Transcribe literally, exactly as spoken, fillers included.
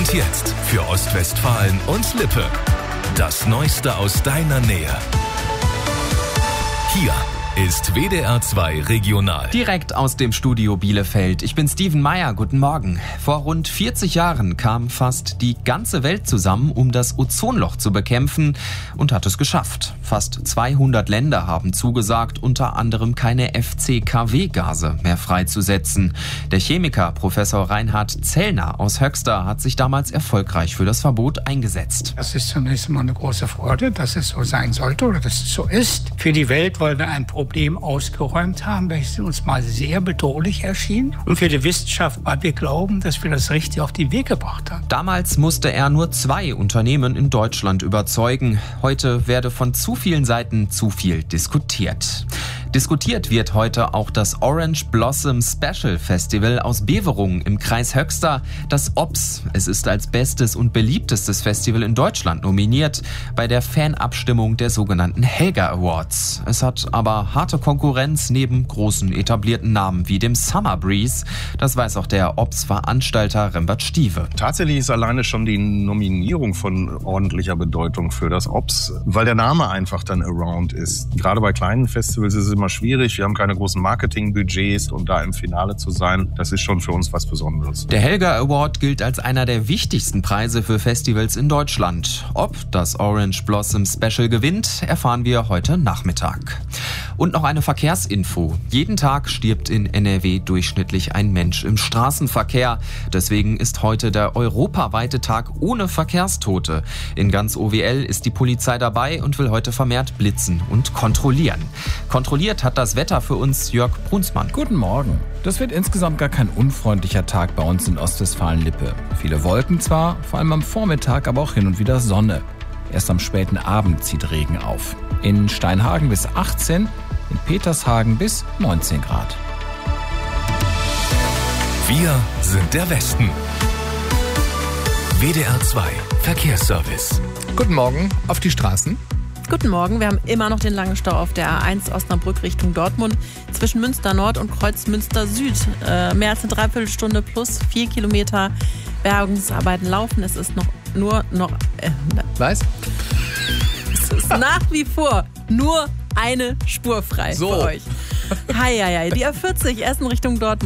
Und jetzt für Ostwestfalen und Lippe. Das Neueste aus deiner Nähe. Hier ist W D R zwei Regional. Direkt aus dem Studio Bielefeld. Ich bin Steven Meyer. Guten Morgen. Vor rund vierzig Jahren kam fast die ganze Welt zusammen, um das Ozonloch zu bekämpfen und hat es geschafft. Fast zweihundert Länder haben zugesagt, unter anderem keine F C K W-Gase mehr freizusetzen. Der Chemiker Professor Reinhard Zellner aus Höxter hat sich damals erfolgreich für das Verbot eingesetzt. Das ist zunächst mal eine große Freude, dass es so sein sollte oder dass es so ist. Für die Welt, weil wir ein Problem Problem ausgeräumt haben, welches uns mal sehr bedrohlich erschien. Und für die Wissenschaft, weil wir glauben, dass wir das richtig auf den Weg gebracht haben. Damals musste er nur zwei Unternehmen in Deutschland überzeugen. Heute werde von zu vielen Seiten zu viel diskutiert. Diskutiert wird heute auch das Orange Blossom Special Festival aus Beverungen im Kreis Höxter. Das O B S. Es ist als bestes und beliebtestes Festival in Deutschland nominiert bei der Fanabstimmung der sogenannten Helga Awards. Es hat aber harte Konkurrenz neben großen etablierten Namen wie dem Summer Breeze. Das weiß auch der O B S-Veranstalter Rembert Stiewe. Tatsächlich ist alleine schon die Nominierung von ordentlicher Bedeutung für das O B S, weil der Name einfach dann Around ist. Gerade bei kleinen Festivals ist es immer schwierig. Wir haben keine großen Marketingbudgets und da im Finale zu sein, das ist schon für uns was Besonderes. Der Helga Award gilt als einer der wichtigsten Preise für Festivals in Deutschland. Ob das Orange Blossom Special gewinnt, erfahren wir heute Nachmittag. Und noch eine Verkehrsinfo. Jeden Tag stirbt in N R W durchschnittlich ein Mensch im Straßenverkehr. Deswegen ist heute der europaweite Tag ohne Verkehrstote. In ganz O W L ist die Polizei dabei und will heute vermehrt blitzen und kontrollieren. Kontrolliert hat das Wetter für uns Jörg Brunsmann. Guten Morgen. Das wird insgesamt gar kein unfreundlicher Tag bei uns in Ostwestfalen-Lippe. Viele Wolken zwar, vor allem am Vormittag, aber auch hin und wieder Sonne. Erst am späten Abend zieht Regen auf. In Steinhagen bis achtzehn, in Petershagen bis neunzehn Grad. Wir sind der Westen. W D R zwei Verkehrsservice. Guten Morgen auf die Straßen. Guten Morgen, wir haben immer noch den langen Stau auf der A eins Osnabrück Richtung Dortmund zwischen Münster Nord und Kreuz Münster Süd. Äh, mehr als eine Dreiviertelstunde plus vier Kilometer Bergungsarbeiten laufen. Es ist noch nur noch... Äh, Was? Es ist nach wie vor nur eine Spur frei so. für euch. Hei, hei, hei. Die A vierzig, Essen Richtung Dortmund.